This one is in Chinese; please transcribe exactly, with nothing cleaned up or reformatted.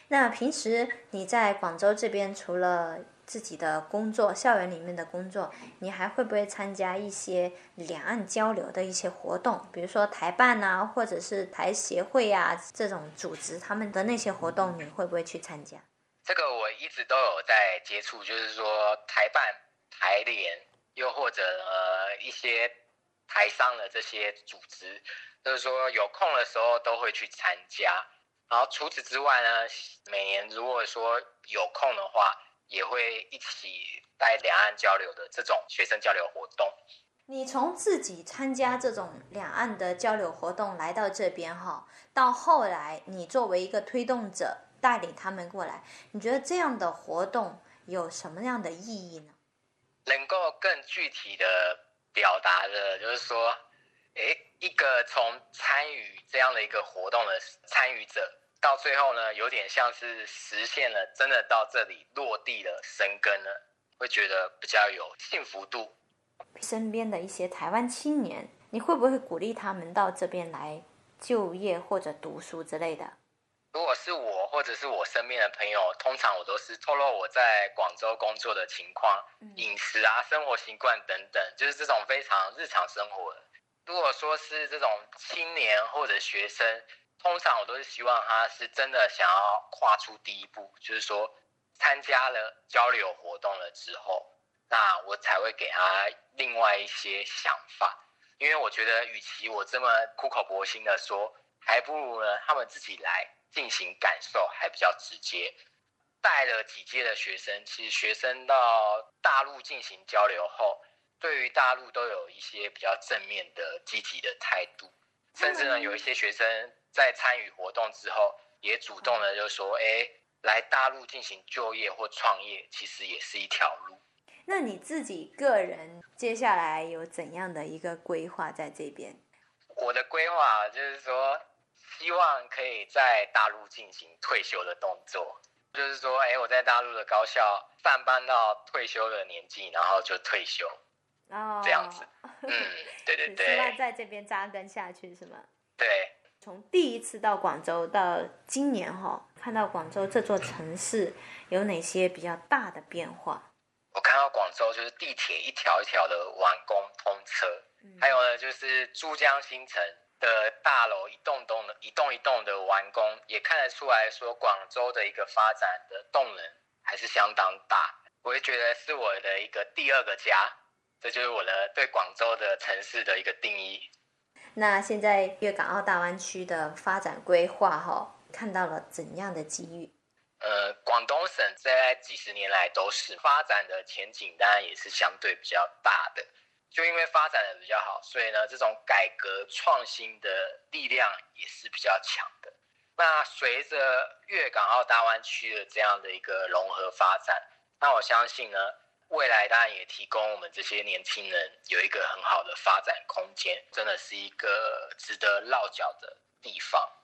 那平时你在广州这边，除了自己的工作，校园里面的工作，你还会不会参加一些两岸交流的一些活动？比如说台办啊，或者是台协会啊这种组织他们的那些活动，你会不会去参加？ 这个我一直都有在接触，就是说台办、台联，又或者呃一些台商的这些组织，就是说有空的时候都会去参加。然后除此之外呢，每年如果说有空的话，也会一起带两岸交流的这种学生交流活动。 你从自己参加这种两岸的交流活动来到这边哈，到后来你作为一个推动者带领他们过来，你觉得这样的活动有什么样的意义呢？ 能够更具体的表达的，就是说，诶，一个从参与这样的一个活动的参与者，到最后呢，有点像是实现了真的到这里落地了、生根了，会觉得比较有幸福度。 身边的一些台湾青年，你会不会鼓励他们到这边来就业或者读书之类的？ 如果是我或者是我身边的朋友，通常我都是透露我在广州工作的情况、饮食啊、生活习惯等等，就是这种非常日常生活的。如果说是这种青年或者学生，通常我都是希望他是真的想要跨出第一步，就是说参加了交流活动了之后，那我才会给他另外一些想法。因为我觉得与其我这么苦口婆心的说，还不如呢他们自己来进行感受，还比较直接。带了几届的学生，其实学生到大陆进行交流后，对于大陆都有一些比较正面的积极的态度，甚至呢有一些学生在参与活动之后，也主动的就说，哎，来大陆进行就业或创业，其实也是一条路。 那你自己个人接下来有怎样的一个规划在这边？ 我的规划就是说，希望可以在大陆进行退休的动作，就是说，哎，我在大陆的高校上班到退休的年纪，然后就退休， 哦， 这样子。嗯，对对对， 你希望在这边扎根下去是吗？ 对。 从第一次到广州到今年哈，看到广州这座城市有哪些比较大的变化？ 我看到广州就是地铁一条一条的完工通车，嗯、还有呢就是珠江新城的大楼一栋栋的一栋一栋的完工，也看得出来说广州的一个发展的动能还是相当大。我会觉得是我的一个第二个家，这就是我的对广州的城市的一个定义。 那现在粤港澳大湾区的发展规划哈，看到了怎样的机遇？ 呃，广东省在几十年来都是发展的前景，当然也是相对比较大的。就因为发展的比较好，所以呢，这种改革创新的力量也是比较强的。那随着粤港澳大湾区的这样的一个融合发展，那我相信呢，未来当然也提供我们这些年轻人有一个很好的发展空间，真的是一个值得落脚的地方。